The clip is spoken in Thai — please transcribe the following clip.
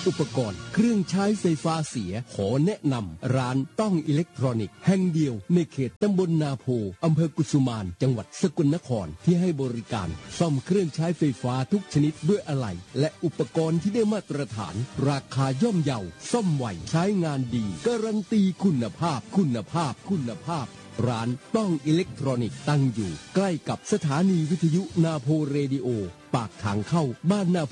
อุปกรณ์เครื่องใช้ไฟฟ้าเสียขอแนะนำร้านต้องอิเล็กทรอนิกส์แห่งเดียวในเขตตำบลนาโพอำเภอกุสุมานจังหวัดสกลนครที่ให้บริการซ่อมเครื่องใช้ไฟฟ้าทุกชนิดด้วยอะไหล่และอุปกรณ์ที่ได้มาตรฐานราคาย่อมเยาซ่อมไวใช้งานดีการันตีคุณภาพร้านต้องอิเล็กทรอนิกส์ตั้งอยู่ใกล้กับสถานีวิทยุนาโพเรดิโอปากทางเข้าบ้านนา